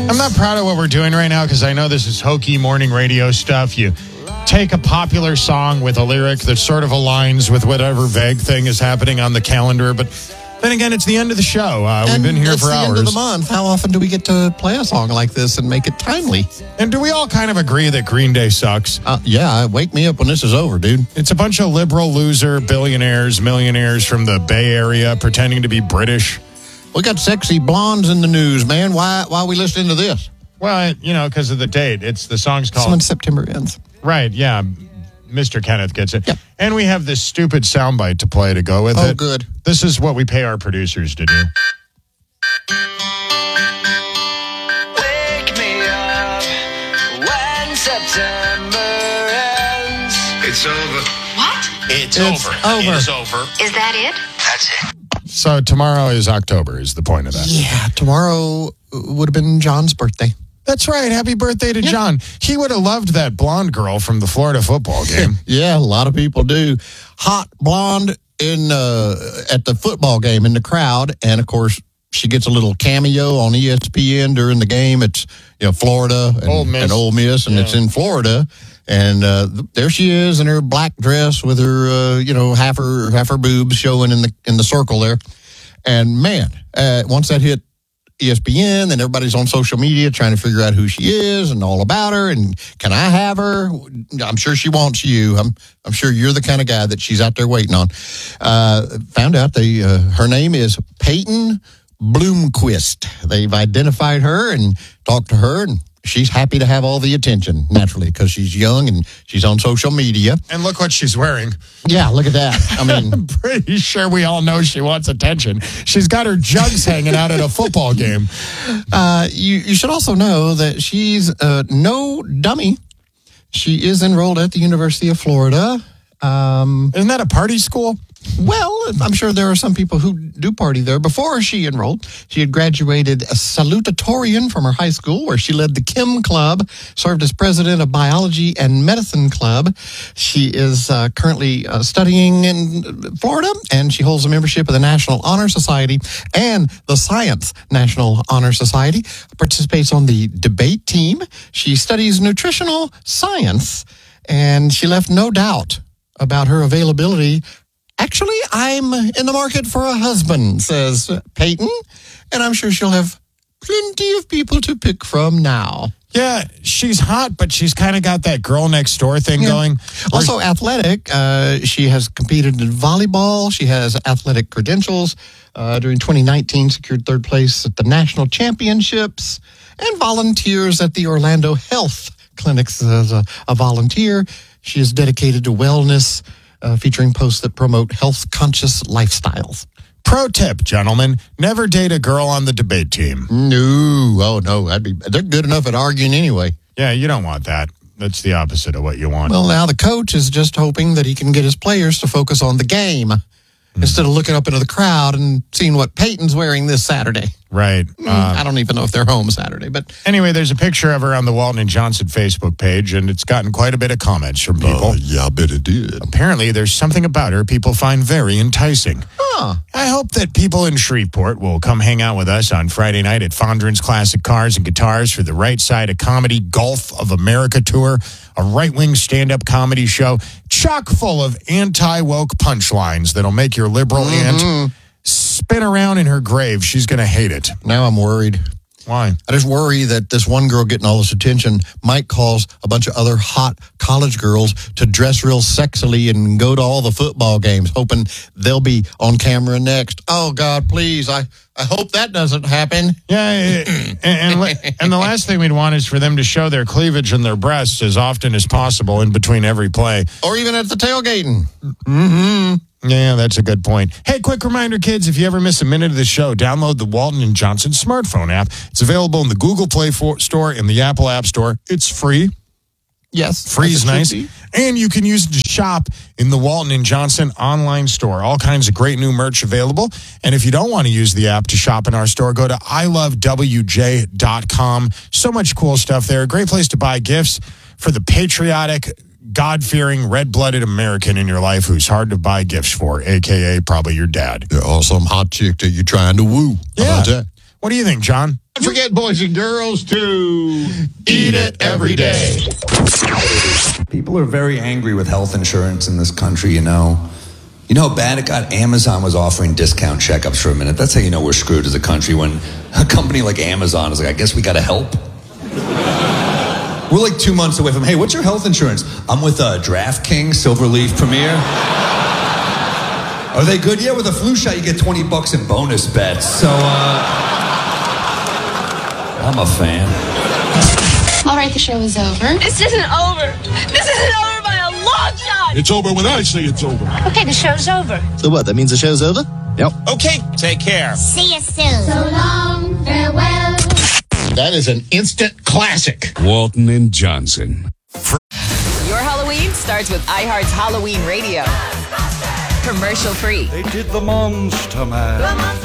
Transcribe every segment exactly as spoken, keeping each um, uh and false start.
I'm not proud of what we're doing right now because I know this is hokey morning radio stuff. You take a popular song with a lyric that sort of aligns with whatever vague thing is happening on the calendar, but then again, it's the end of the show. Uh, we've been here it's for the hours. End of the month. How often do we get to play a song like this and make it timely? And do we all kind of agree that Green Day sucks? Uh, yeah, wake me up when this is over, dude. It's a bunch of liberal loser billionaires, millionaires from the Bay Area pretending to be British. We got sexy blondes in the news, man. Why? Why are we listening to this? Well, you know, because of the date. It's the song's called. So when September ends. Right. Yeah. Mister Kenneth gets it. Yep. And we have this stupid soundbite to play to go with oh, it. Oh, good. This is what we pay our producers to do. Wake me up when September ends. It's over. What? It's, It's over. over. It's over. Is that it? That's it. So tomorrow is October is the point of that. Yeah, tomorrow would have been John's birthday. That's right. Happy birthday to John. He would have loved that blonde girl from the Florida football game. Yeah, a lot of people do. Hot blonde in uh, at the football game in the crowd, and of course she gets a little cameo on E S P N during the game. It's you know Florida and Ole Miss. and Ole Miss, and Yeah. it's in Florida. And uh, there she is in her black dress with her uh, you know half her half her boobs showing in the in the circle there. And man, uh, once that hit E S P N, then everybody's on social media trying to figure out who she is and all about her, and can I have her? I'm sure she wants you. I'm I'm sure you're the kind of guy that she's out there waiting on. Uh, found out they uh, her name is Peyton Bloomquist. They've identified her and talked to her, and she's happy to have all the attention, naturally, because she's young and she's on social media. And look what she's wearing. Yeah, look at that. I mean, I'm pretty sure we all know she wants attention. She's got her jugs hanging out at a football game. Uh, you, you should also know that she's uh, no dummy. She is enrolled at the University of Florida. Um, Isn't that a party school? well, I'm sure there are some people who do party there. Before she enrolled, she had graduated a salutatorian from her high school, where she led the Chem Club, served as president of Biology and Medicine Club. She is uh, currently uh, studying in Florida, and she holds a membership of the National Honor Society and the Science National Honor Society, participates on the debate team. She studies nutritional science, and she left no doubt about her availability. Actually, I'm in the market for a husband, says Peyton, and I'm sure she'll have plenty of people to pick from now. Yeah, she's hot, but she's kind of got that girl next door thing Yeah. going. Also athletic. Uh, she has competed in volleyball. She has athletic credentials. Uh, during twenty nineteen, secured third place at the national championships and volunteers at the Orlando Health Clinics as a, a volunteer. She is dedicated to wellness, Uh, featuring posts that promote health-conscious lifestyles. Pro tip, gentlemen, never date a girl on the debate team. No, oh no, that'd be. They're good enough at arguing anyway. Yeah, you don't want that. That's the opposite of what you want. Well, now the coach is just hoping that he can get his players to focus on the game mm. instead of looking up into the crowd and seeing what Peyton's wearing this Saturday. Right. Mm, Uh, I don't even know if they're home Saturday, but anyway, there's a picture of her on the Walton and Johnson Facebook page, and it's gotten quite a bit of comments from people. Uh, yeah, I bet it did. Apparently, there's something about her people find very enticing. Huh. I hope that people in Shreveport will come hang out with us on Friday night at Fondren's Classic Cars and Guitars for the Right Side of Comedy Gulf of America Tour, a right-wing stand-up comedy show chock full of anti-woke punchlines that'll make your liberal Mm-hmm. aunt spin around in her grave. She's going to hate it. Now I'm worried. Why? I just worry that this one girl getting all this attention might cause a bunch of other hot college girls to dress real sexily and go to all the football games, hoping they'll be on camera next. Oh, God, please. I, I hope that doesn't happen. Yeah, and, and and the last thing we'd want is for them to show their cleavage and their breasts as often as possible in between every play. Or even at the tailgating. Mm-hmm. Yeah, that's a good point. Hey, quick reminder, kids, if you ever miss a minute of the show, download the Walton and Johnson smartphone app. It's available in the Google Play Store and the Apple App Store. It's free. Yes. Free is nice. Be. And you can use it to shop in the Walton and Johnson online store. All kinds of great new merch available. And if you don't want to use the app to shop in our store, go to I love W J dot com. So much cool stuff there. A great place to buy gifts for the patriotic, God-fearing, red-blooded American in your life who's hard to buy gifts for, a k a probably your dad. The awesome hot chick that you're trying to woo. How Yeah. about that? What do you think, John? Don't forget, boys and girls, to eat it every day. People are very angry with health insurance in this country, you know. You know how bad it got? Amazon was offering discount checkups for a minute. That's how you know we're screwed as a country, when a company like Amazon is like, I guess we got to help. We're like two months away from, hey, what's your health insurance? I'm with uh, DraftKings, Silverleaf Premier. Are they good? Yeah, with a flu shot, you get twenty bucks in bonus bets. So, uh, I'm a fan. All right, the show is over. This isn't over. This isn't over by a long shot. It's over when I say it's over. Okay, the show's over. So what, that means the show's over? Yep. Okay, take care. See you soon. So long, farewell. That is an instant classic. Walton and Johnson. Your Halloween starts with iHeart's Halloween Radio. Commercial free. They did the Monster Mash.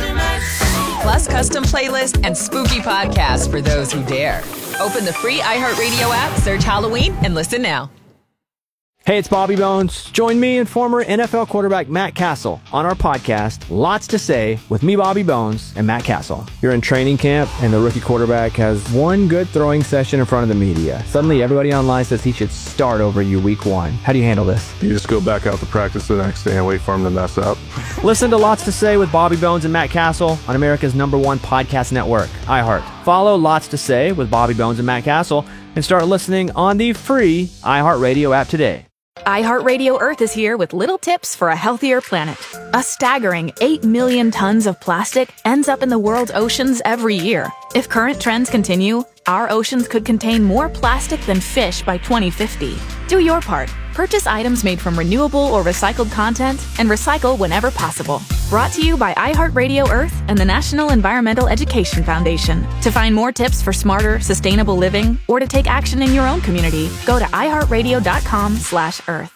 Plus custom playlist and spooky podcasts for those who dare. Open the free iHeartRadio app, search Halloween, and listen now. Hey, it's Bobby Bones. Join me and former N F L quarterback Matt Castle on our podcast, Lots to Say, with me, Bobby Bones, and Matt Castle. You're in training camp, and the rookie quarterback has one good throwing session in front of the media. Suddenly, everybody online says he should start over you week one. How do you handle this? You just go back out to practice the next day and wait for him to mess up. Listen to Lots to Say with Bobby Bones and Matt Castle on America's number one podcast network, iHeart. Follow Lots to Say with Bobby Bones and Matt Castle and start listening on the free iHeartRadio app today. iHeartRadio Earth is here with little tips for a healthier planet. A staggering eight million tons of plastic ends up in the world's oceans every year. If current trends continue, our oceans could contain more plastic than fish by twenty fifty. Do your part. Purchase items made from renewable or recycled content and recycle whenever possible. Brought to you by iHeartRadio Earth and the National Environmental Education Foundation. To find more tips for smarter, sustainable living or to take action in your own community, go to iHeartRadio.com slash Earth.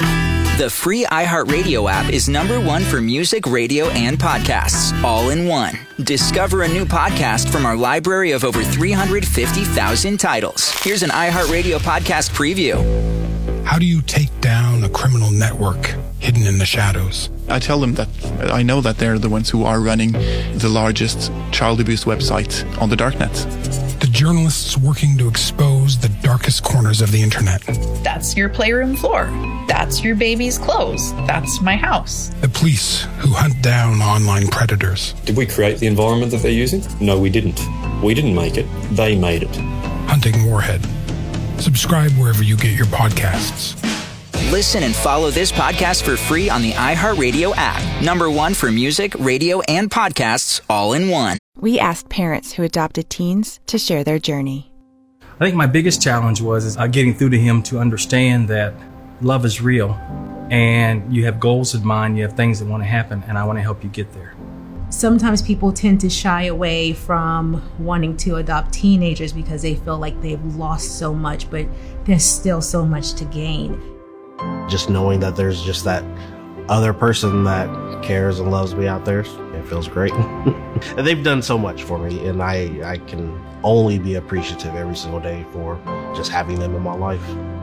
The free iHeartRadio app is number one for music, radio, and podcasts, all in one. Discover a new podcast from our library of over three hundred fifty thousand titles. Here's an iHeartRadio podcast preview. How do you take down a criminal network hidden in the shadows? I tell them that I know that they're the ones who are running the largest child abuse website on the darknet. The journalists working to expose the darkest corners of the internet. That's your playroom floor. That's your baby's clothes. That's my house. The police who hunt down online predators. Did we create the environment that they're using? No, we didn't. We didn't make it. They made it. Hunting Warhead. Subscribe wherever you get your podcasts. Listen and follow this podcast for free on the iHeartRadio app. Number one for music, radio, and podcasts, all in one. We asked parents who adopted teens to share their journey. I think my biggest challenge was is, uh, getting through to him to understand that love is real and you have goals in mind, you have things that want to happen, and I want to help you get there. Sometimes people tend to shy away from wanting to adopt teenagers because they feel like they've lost so much, but there's still so much to gain. Just knowing that there's just that other person that cares and loves me out there, it feels great. They've done so much for me, and I, I can only be appreciative every single day for just having them in my life.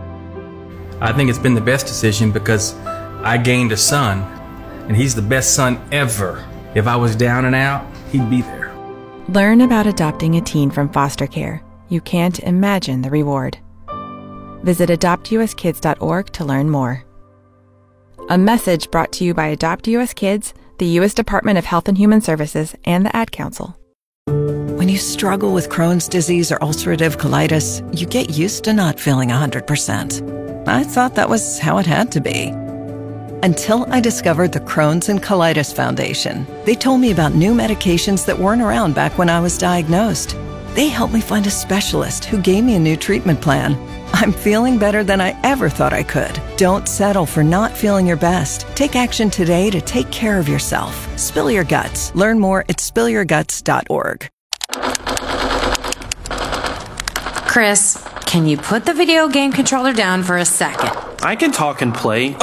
I think it's been the best decision because I gained a son, and he's the best son ever. If I was down and out, he'd be there. Learn about adopting a teen from foster care. You can't imagine the reward. Visit adopt u s kids dot org to learn more. A message brought to you by Adopt U S Kids, the U S Department of Health and Human Services, and the Ad Council. When you struggle with Crohn's disease or ulcerative colitis, you get used to not feeling one hundred percent. I thought that was how it had to be. Until I discovered the Crohn's and Colitis Foundation. They told me about new medications that weren't around back when I was diagnosed. They helped me find a specialist who gave me a new treatment plan. I'm feeling better than I ever thought I could. Don't settle for not feeling your best. Take action today to take care of yourself. Spill your guts. Learn more at spill your guts dot org. Chris, can you put the video game controller down for a second? I can talk and play.